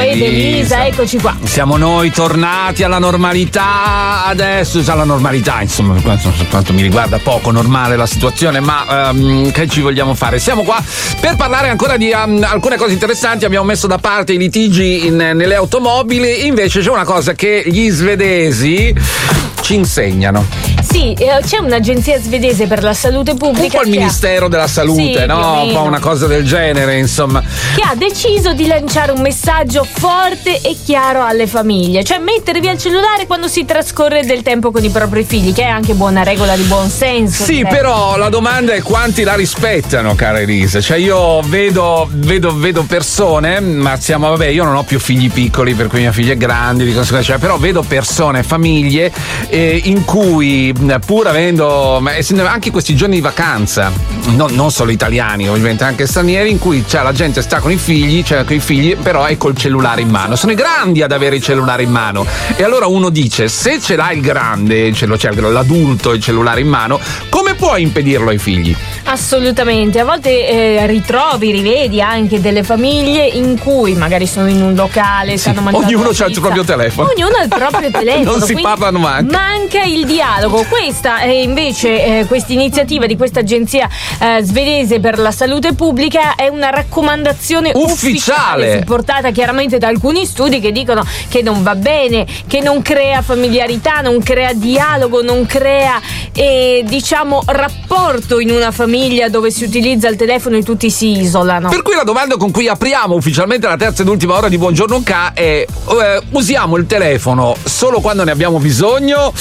ed Elisa, eccoci qua. Siamo noi tornati alla normalità, adesso già la normalità, insomma, per quanto mi riguarda poco normale la situazione, ma che ci vogliamo fare? Siamo qua per parlare ancora di alcune cose interessanti. Abbiamo messo da parte i litigi nelle automobili, invece c'è una cosa che gli svedesi ci insegnano. Sì, c'è un'agenzia svedese per la salute pubblica. Un po' il Ministero della Salute, sì, no? Un po' una cosa del genere, insomma. Che ha deciso di lanciare un messaggio forte e chiaro alle famiglie, cioè mettere via il cellulare quando si trascorre del tempo con i propri figli, che è anche buona regola di buon senso. Sì, però la domanda è quanti la rispettano, cara Elisa. Cioè io vedo persone, ma io non ho più figli piccoli, per cui mia figlia è grande, di conseguenza, però vedo persone, famiglie in cui, pur avendo anche questi giorni di vacanza, non solo italiani, ovviamente anche stranieri, in cui la gente sta con i figli, però è col cellulare in mano. Sono i grandi ad avere il cellulare in mano. E allora uno dice: se ce l'ha il grande, l'adulto, il cellulare in mano, come puoi impedirlo ai figli? Assolutamente. A volte rivedi anche delle famiglie in cui magari sono in un locale, stanno mangiando ognuno ha il proprio telefono. Ognuno ha il proprio telefono. Non si parlano mai. Manca il dialogo. Questa è invece questa iniziativa di questa agenzia svedese per la salute pubblica è una raccomandazione ufficiale, supportata chiaramente da alcuni studi che dicono che non va bene, che non crea familiarità, non crea dialogo, non crea rapporto in una famiglia dove si utilizza il telefono e tutti si isolano. Per cui la domanda con cui apriamo ufficialmente la terza ed ultima ora di Buongiorno K è: usiamo il telefono solo quando ne abbiamo bisogno,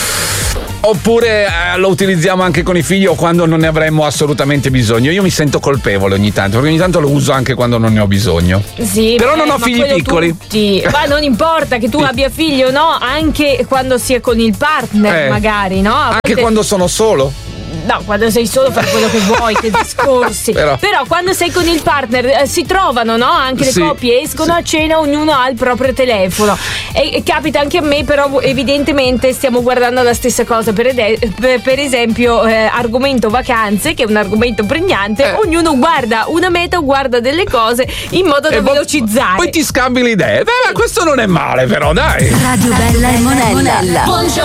oppure lo utilizziamo anche con i figli o quando non ne avremmo assolutamente bisogno? Io mi sento colpevole ogni tanto, perché ogni tanto lo uso anche quando non ne ho bisogno. Sì, però non ho figli piccoli. Ma non importa che tu abbia figli o no, anche quando si è con il partner, magari, no? Anche quando sono solo. No, quando sei solo fai quello che vuoi, che discorsi. Però quando sei con il partner si trovano, no? Anche le coppie escono a cena, ognuno ha il proprio telefono. E capita anche a me, però evidentemente stiamo guardando la stessa cosa. Per esempio, argomento vacanze, che è un argomento pregnante, ognuno guarda una meta o guarda delle cose in modo da velocizzare. Poi ti scambi le idee. Ma questo non è male, però, dai. Radio Bella e Monella.